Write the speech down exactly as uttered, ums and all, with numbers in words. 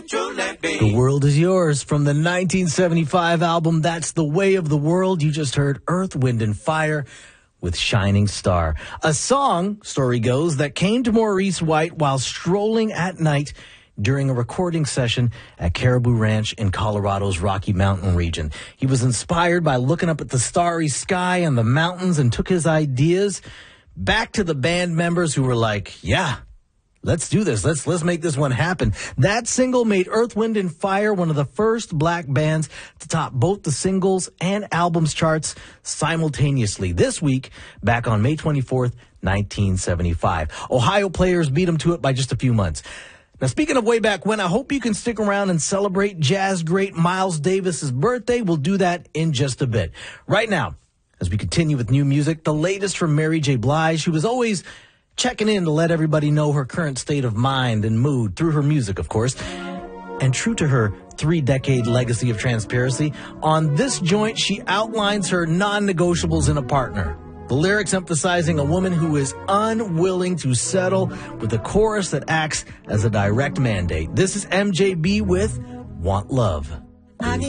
The World Is Yours from the nineteen seventy-five album That's the Way of the World. You just heard Earth, Wind and Fire with Shining Star. A song, story goes, that came to Maurice White while strolling at night during a recording session at Caribou Ranch in Colorado's Rocky Mountain region. He was inspired by looking up at the starry sky and the mountains and took his ideas back to the band members who were like, yeah, let's do this. Let's let's make this one happen. That single made Earth, Wind and Fire one of the first black bands to top both the singles and albums charts simultaneously. This week, back on May twenty-fourth, nineteen seventy-five. Ohio players beat them to it by just a few months. Now, speaking of way back when, I hope you can stick around and celebrate jazz great Miles Davis's birthday. We'll do that in just a bit. Right now, as we continue with new music, the latest from Mary J. Blige, who was always checking in to let everybody know her current state of mind and mood through her music, of course. And true to her three-decade legacy of transparency, on this joint, she outlines her non-negotiables in a partner. The lyrics emphasizing a woman who is unwilling to settle, with a chorus that acts as a direct mandate. This is M J B with Want Love.